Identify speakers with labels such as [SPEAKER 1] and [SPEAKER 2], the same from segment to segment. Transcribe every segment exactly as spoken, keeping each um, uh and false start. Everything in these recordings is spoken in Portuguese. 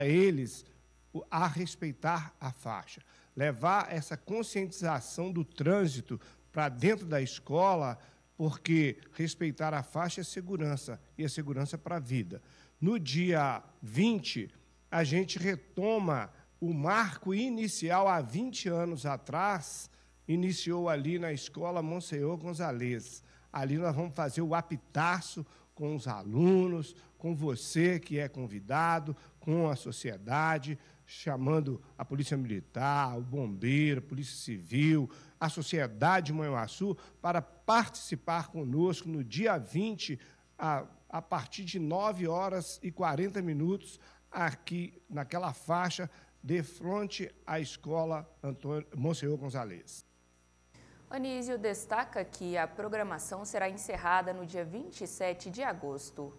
[SPEAKER 1] eles a respeitar a faixa, levar essa conscientização do trânsito para dentro da escola, porque respeitar a faixa é segurança, e é segurança para a vida. No dia vinte, a gente retoma o marco inicial há vinte anos atrás, iniciou ali na escola Monsenhor Gonzalez. Ali nós vamos fazer o apitaço com os alunos, com você que é convidado, com a sociedade, chamando a Polícia Militar, o Bombeiro, a Polícia Civil, a sociedade de Manhuaçu, para participar conosco no dia vinte, a, a partir de nove horas e quarenta minutos, aqui naquela faixa, de frente à escola Antônio, Monsenhor Gonzalez.
[SPEAKER 2] Anísio destaca que a programação será encerrada no dia vinte e sete de agosto.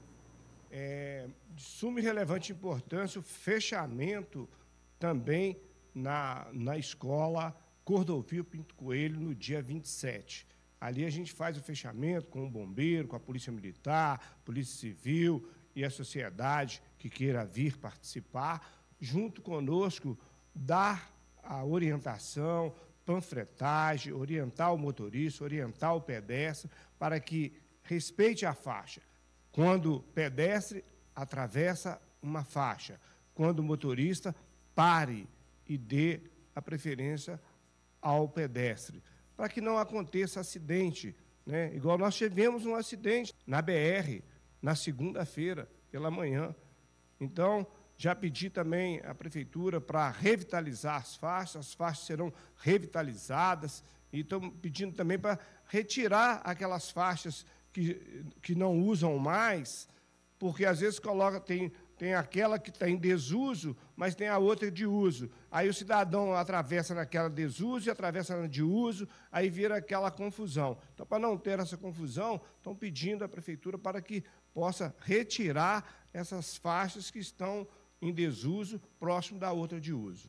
[SPEAKER 1] É de suma e relevante importância o fechamento também na, na escola Cordovil Pinto Coelho no dia vinte e sete. Ali a gente faz o fechamento com o bombeiro, com a Polícia Militar, Polícia Civil e a sociedade que queira vir participar, junto conosco, dar a orientação, panfletagem, orientar o motorista, orientar o pedestre, para que respeite a faixa. Quando o pedestre atravessa uma faixa, quando o motorista pare e dê a preferência ao pedestre, para que não aconteça acidente, né? Igual nós tivemos um acidente na B R, na segunda-feira, pela manhã. Então, já pedi também à Prefeitura para revitalizar as faixas, as faixas serão revitalizadas, e estamos pedindo também para retirar aquelas faixas que, que não usam mais, porque às vezes coloca, tem, tem aquela que está em desuso, mas tem a outra de uso. Aí o cidadão atravessa naquela desuso e atravessa na de uso, aí vira aquela confusão. Então, para não ter essa confusão, estão pedindo à Prefeitura para que possa retirar essas faixas que estão em desuso, próximo da outra de uso.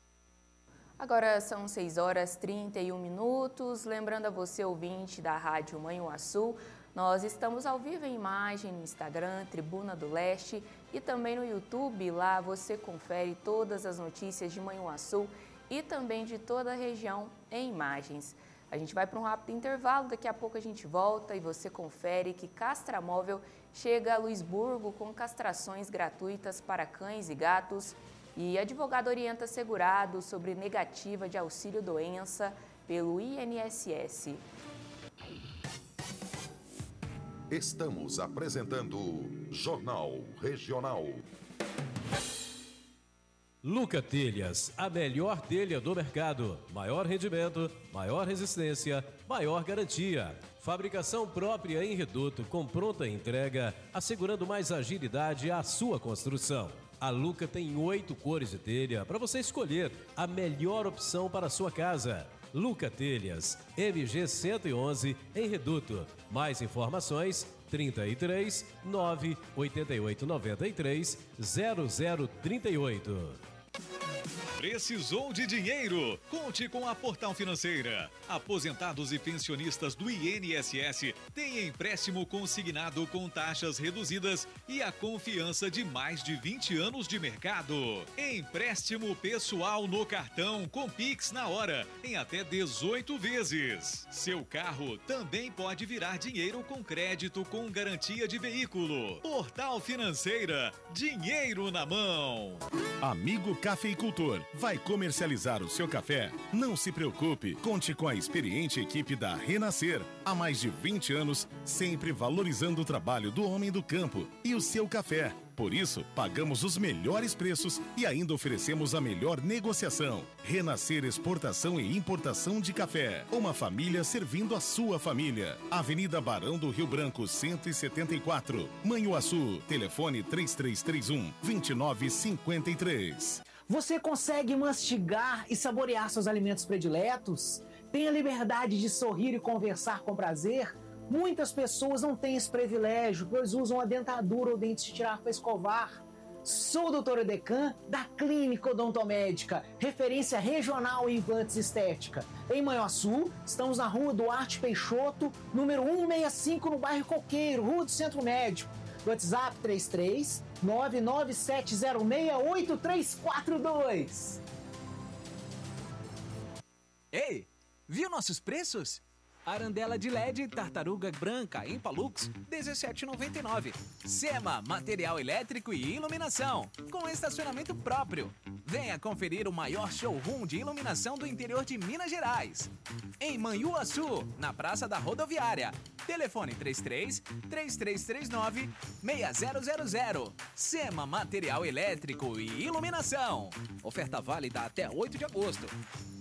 [SPEAKER 2] Agora são seis horas e trinta e um minutos. Lembrando a você, ouvinte da Rádio Manhuaçu, nós estamos ao vivo em imagem no Instagram, Tribuna do Leste, e também no YouTube. Lá você confere todas as notícias de Manhuaçu e também de toda a região em imagens. A gente vai para um rápido intervalo, daqui a pouco a gente volta e você confere que Castramóvel chega a Luisburgo com castrações gratuitas para cães e gatos, e advogado orienta segurado sobre negativa de auxílio-doença pelo I N S S.
[SPEAKER 3] Estamos apresentando Jornal Regional.
[SPEAKER 4] Luca Telhas, a melhor telha do mercado. Maior rendimento, maior resistência, maior garantia. Fabricação própria em reduto com pronta entrega, assegurando mais agilidade à sua construção. A Luca tem oito cores de telha para você escolher a melhor opção para a sua casa. Luca Telhas, M G cento e onze em reduto. Mais informações, trinta e três, nove, oitenta e oito, noventa e três, zero zero trinta e oito.
[SPEAKER 5] Precisou de dinheiro? Conte com a Portal Financeira. Aposentados e pensionistas do I N S S têm empréstimo consignado com taxas reduzidas e a confiança de mais de vinte anos de mercado. Empréstimo pessoal no cartão com Pix na hora, em até dezoito vezes. Seu carro também pode virar dinheiro com crédito com garantia de veículo. Portal Financeira, dinheiro na mão.
[SPEAKER 6] Amigo cafeicultor, vai comercializar o seu café? Não se preocupe, conte com a experiente equipe da Renascer. Há mais de vinte anos, sempre valorizando o trabalho do homem do campo e o seu café. Por isso, pagamos os melhores preços e ainda oferecemos a melhor negociação. Renascer Exportação e Importação de Café. Uma família servindo a sua família. Avenida Barão do Rio Branco, cento e setenta e quatro. Manhuaçu. Telefone três três três um, dois nove cinco três.
[SPEAKER 7] Você consegue mastigar e saborear seus alimentos prediletos? Tem a liberdade de sorrir e conversar com prazer? Muitas pessoas não têm esse privilégio, pois usam a dentadura ou dentes de tirar para escovar. Sou o doutor Edecan, da Clínica Odontomédica, referência regional em implantes estética. Em Manhuaçu, estamos na rua Duarte Peixoto, número cento e sessenta e cinco, no bairro Coqueiro, Rua do Centro Médico. WhatsApp três três nove nove sete zero seis oito três quatro dois.
[SPEAKER 8] Ei, viu nossos preços? Arandela de L E D Tartaruga Branca Impalux dezessete reais e noventa e nove centavos. Sema, material elétrico e iluminação, com estacionamento próprio. Venha conferir o maior showroom de iluminação do interior de Minas Gerais. Em Manhuaçu, na Praça da Rodoviária. Telefone três três, três três três nove, seis zero zero zero. Sema, material elétrico e iluminação. Oferta válida até oito de agosto.